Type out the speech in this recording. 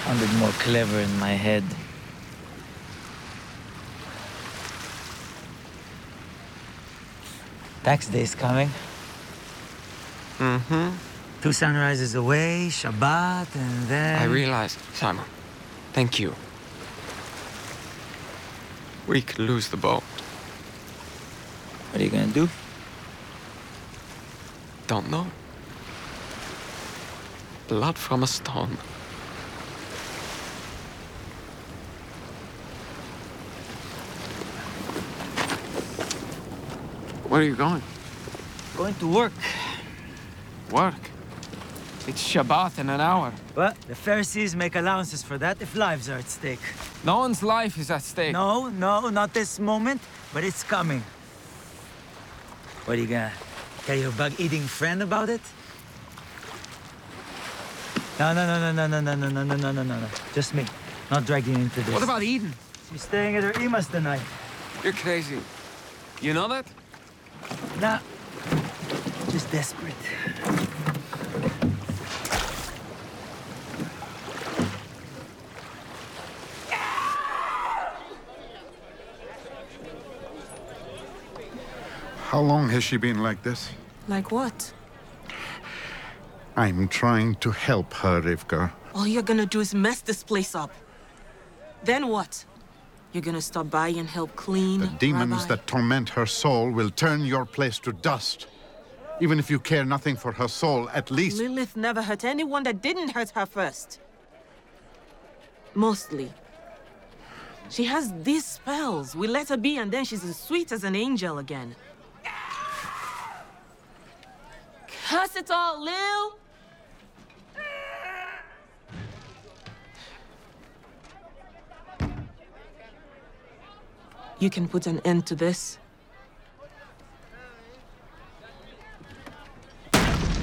Sounded more clever in my head. Tax day's coming. Mm-hmm. 2 sunrises away, Shabbat, and then... I realized, Simon. Thank you. We could lose the boat. What are you gonna do? Don't know. Blood from a stone. Where are you going? Going to work. Work. It's Shabbat in an hour. But the Pharisees make allowances for that if lives are at stake. No one's life is at stake. No, not this moment, but it's coming. What are you gonna tell your bug-eating friend about it? No. Just me. Not dragging you into this. What about Eden? She's staying at her Ima's tonight. You're crazy. You know that? Nah. Just desperate. How long has she been like this? Like what? I'm trying to help her, Rivka. All you're gonna do is mess this place up. Then what? You're gonna stop by and help clean, The demons Rabbi? that torment her soul will turn your place to dust. Even if you care nothing for her soul, at least... Lilith never hurt anyone that didn't hurt her first. Mostly. She has these spells. We let her be and then she's as sweet as an angel again. Curse it all, Lil! You can put an end to this.